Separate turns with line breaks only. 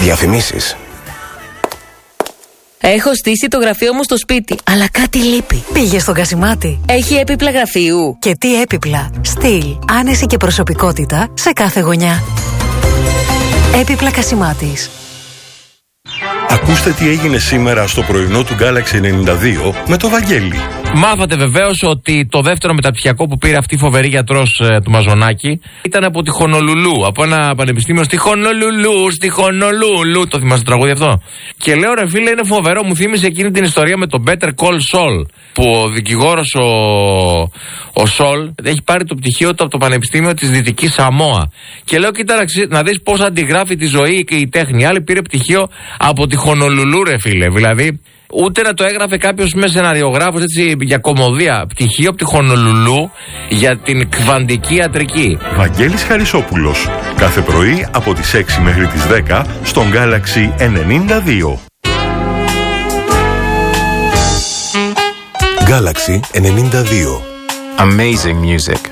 Διαφημίσεις.
Έχω στήσει το γραφείο μου στο σπίτι, αλλά κάτι λείπει.
Πήγε στον Κασιμάτη.
Έχει έπιπλα γραφείου.
Και τι έπιπλα. Στυλ, άνεση και προσωπικότητα σε κάθε γωνιά. Έπιπλα Κασιμάτης.
Ακούστε τι έγινε σήμερα στο πρωινό του Galaxy 92 με το Βαγγέλη.
Μάθατε βεβαίως ότι το δεύτερο μεταπτυχιακό που πήρε αυτή η φοβερή γιατρός του Μαζονάκη ήταν από τη Χονολουλού, από ένα πανεπιστήμιο στη Χονολουλού. Το θυμάσαι το τραγούδι αυτό? Και λέω, ρε φίλε, είναι φοβερό, μου θύμισε εκείνη την ιστορία με τον Better Call Saul, που ο δικηγόρος ο Σολ έχει πάρει το πτυχίο του από το Πανεπιστήμιο της Δυτικής Σαμόα. Και λέω, κοίτα να δεις πώς αντιγράφει τη ζωή και η τέχνη. Άλλη πήρε πτυχίο από τη Χονολουλού, ρε φίλε. Δηλαδή, ούτε να το έγραφε κάποιος με σεναριογράφος έτσι για κωμωδία. Πτυχίο από τη Χονολουλού για την κβαντική ιατρική.
Βαγγέλης Χαρισόπουλος. Κάθε πρωί από τις 6 μέχρι τις 10 στον Galaxy 92.
Galaxy 92.
Amazing music.